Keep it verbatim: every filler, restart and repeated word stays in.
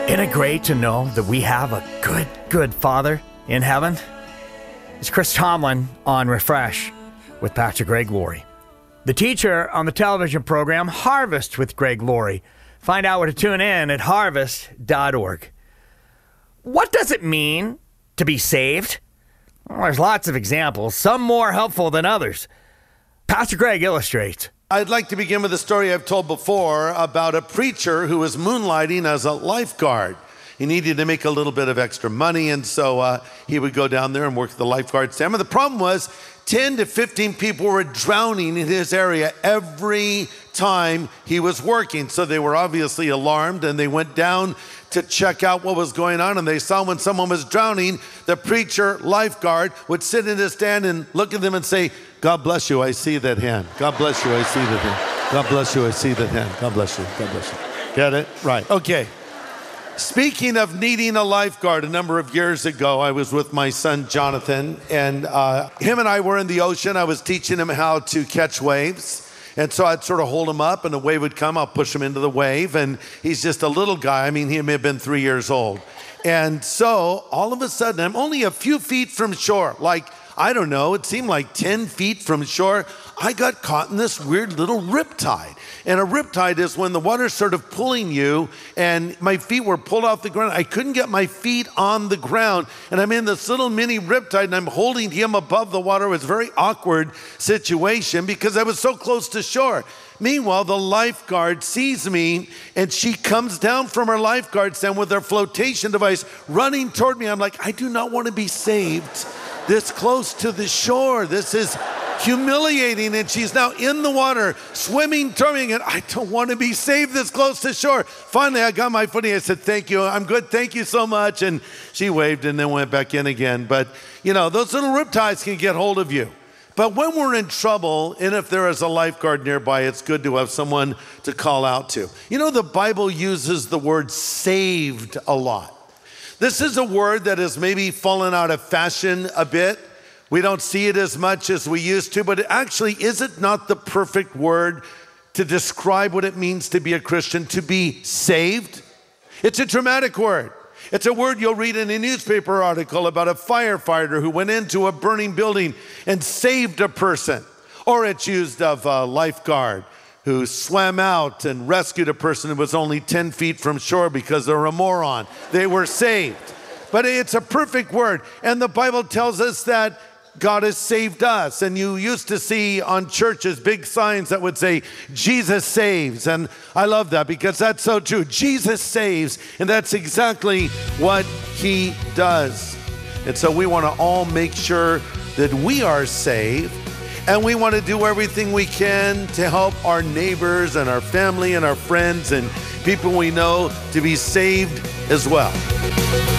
Isn't it great to know that we have a good, good Father in heaven? It's Chris Tomlin on Refresh with Pastor Greg Laurie. The teacher on the television program Harvest with Greg Laurie. Find out where to tune in at harvest dot org. What does it mean to be saved? Well, there's lots of examples, some more helpful than others. Pastor Greg illustrates. I'd like to begin with a story I've told before about a preacher who was moonlighting as a lifeguard. He needed to make a little bit of extra money, and so uh, he would go down there and work the lifeguard stand. But the problem was ten to fifteen people were drowning in his area every time he was working. So they were obviously alarmed, and they went down to check out what was going on. And they saw when someone was drowning, the preacher lifeguard would sit in his stand and look at them and say, "God bless you, I see that hand. God bless you, I see that hand. God bless you, I see that hand. God bless you, God bless you." Get it? Right. Okay. Speaking of needing a lifeguard, a number of years ago, I was with my son, Jonathan, and uh, him and I were in the ocean. I was teaching him how to catch waves. And so I'd sort of hold him up, and a wave would come. I'll push him into the wave, and he's just a little guy. I mean, he may have been three years old. And so all of a sudden, I'm only a few feet from shore, like, I don't know, it seemed like ten feet from shore. I got caught in this weird little riptide. And a riptide is when the water's sort of pulling you, and my feet were pulled off the ground. I couldn't get my feet on the ground, and I'm in this little mini riptide, and I'm holding him above the water. It was a very awkward situation because I was so close to shore. Meanwhile, the lifeguard sees me, and she comes down from her lifeguard stand with her flotation device running toward me. I'm like, I do not want to be saved this close to the shore. This is humiliating. And she's now in the water, swimming, turning, and I don't want to be saved this close to shore. Finally, I got my footing. I said, "Thank you. I'm good. Thank you so much." And she waved and then went back in again. But, you know, those little riptides can get hold of you. But when we're in trouble, and if there is a lifeguard nearby, it's good to have someone to call out to. You know, the Bible uses the word saved a lot. This is a word that has maybe fallen out of fashion a bit. We don't see it as much as we used to, but it actually, is it not the perfect word to describe what it means to be a Christian, to be saved? It's a dramatic word. It's a word you'll read in a newspaper article about a firefighter who went into a burning building and saved a person. Or it's used of a lifeguard who swam out and rescued a person who was only ten feet from shore because they were a moron. They were saved. But it's a perfect word. And the Bible tells us that God has saved us. And you used to see on churches big signs that would say, "Jesus saves." And I love that because that's so true. Jesus saves. And that's exactly what he does. And so we want to all make sure that we are saved. And we want to do everything we can to help our neighbors and our family and our friends and people we know to be saved as well.